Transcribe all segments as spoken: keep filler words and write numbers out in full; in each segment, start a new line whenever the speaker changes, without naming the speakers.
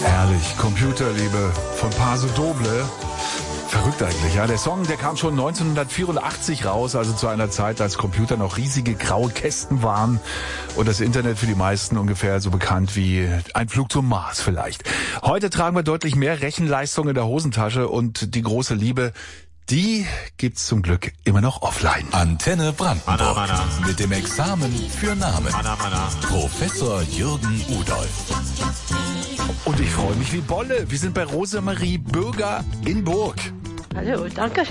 Herrlich, Computerliebe von Paso Doble. Verrückt eigentlich, ja. Der Song, der kam schon neunzehnhundertvierundachtzig raus, also zu einer Zeit, als Computer noch riesige graue Kästen waren und das Internet für die meisten ungefähr so bekannt wie ein Flug zum Mars vielleicht. Heute tragen wir deutlich mehr Rechenleistung in der Hosentasche und die große Liebe, die gibt's zum Glück immer noch offline.
Antenne Brandenburg.
Mana, mana.
Mit dem Examen für Namen.
Mana, mana.
Professor Jürgen Udolf.
Und ich freue mich wie Bolle. Wir sind bei Rosemarie Bürger in Burg.
Hallo, danke.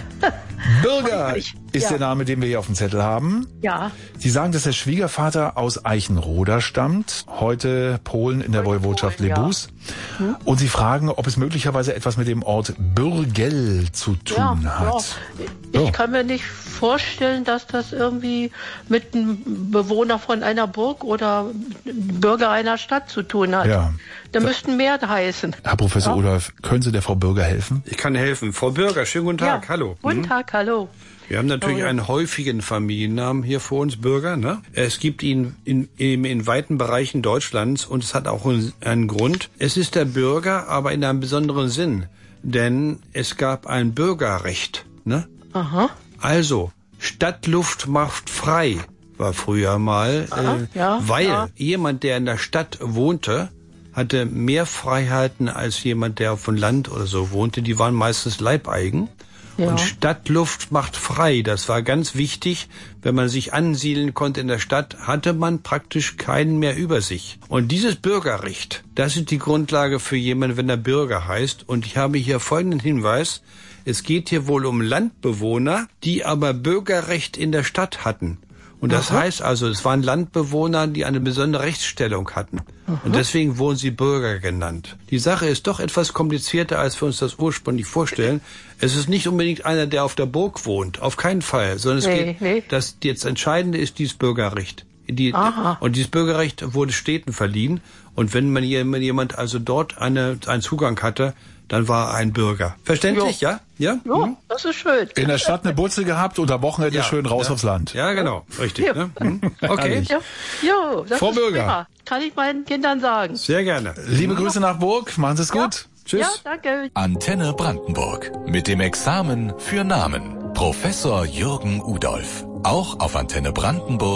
Bürger
Ich-
ist
ja.
der Name, den wir hier auf dem Zettel haben.
Ja,
Sie sagen, dass der Schwiegervater aus Eichenroda stammt, heute Polen in der
Heute
Woiwodschaft
Polen, ja.
Lebus. Und Sie fragen, ob es möglicherweise etwas mit dem Ort Bürgel zu tun
ja, ja.
hat.
Ich
So.
kann mir nicht vorstellen, dass das irgendwie mit einem Bewohner von einer Burg oder einem Bürger einer Stadt zu tun hat.
Ja.
Da müssten mehr heißen.
Herr Professor
Ja.
Udolf, können Sie der Frau Bürger helfen?
Ich kann helfen. Frau Bürger, schönen guten Tag.
Ja.
Hallo.
Guten
Hm?
Tag, hallo.
Wir haben natürlich
Hallo.
einen häufigen Familiennamen hier vor uns, Bürger. Ne? Es gibt ihn in, in, in weiten Bereichen Deutschlands und es hat auch einen, einen Grund. Es ist der Bürger, aber in einem besonderen Sinn. Denn es gab ein Bürgerrecht. Ne?
Aha.
Also, Stadtluft macht frei, war früher mal.
Aha,
äh,
ja,
weil
ja.
jemand, der in der Stadt wohnte, hatte mehr Freiheiten als jemand, der auf dem Land oder so wohnte. Die waren meistens leibeigen.
Ja.
Und Stadtluft macht frei. Das war ganz wichtig. Wenn man sich ansiedeln konnte in der Stadt, hatte man praktisch keinen mehr über sich. Und dieses Bürgerrecht, das ist die Grundlage für jemanden, wenn er Bürger heißt. Und ich habe hier folgenden Hinweis. Es geht hier wohl um Landbewohner, die aber Bürgerrecht in der Stadt hatten. Und das
Aha.
heißt also, es waren Landbewohner, die eine besondere Rechtsstellung hatten. Und deswegen wurden sie Bürger genannt. Die Sache ist doch etwas komplizierter, als wir uns das ursprünglich vorstellen. Es ist nicht unbedingt einer, der auf der Burg wohnt. Auf keinen Fall. Sondern es
Nee,
geht,
nee.
das jetzt Entscheidende ist dieses Bürgerrecht. Die,
Aha.
und dieses Bürgerrecht wurde Städten verliehen. Und wenn man hier, wenn jemand also dort eine, einen Zugang hatte, dann war er ein Bürger. Verständlich, ja? Ja?
Ja,
Hm?
das ist schön.
In der Stadt eine Butze gehabt und am Wochenende
Ja,
schön raus
ja.
aufs Land.
Ja, genau. Richtig.
Ja.
Ne? Hm? Okay.
Herrlich.
Ja, jo, das
Frau
ist
Bürger.
prima. Kann ich meinen Kindern sagen.
Sehr gerne.
Liebe Grüße nach Burg, machen Sie es gut. Tschüss.
Ja, danke.
Antenne Brandenburg. Mit dem Examen für Namen. Professor Jürgen Udolf. Auch auf Antenne Brandenburg.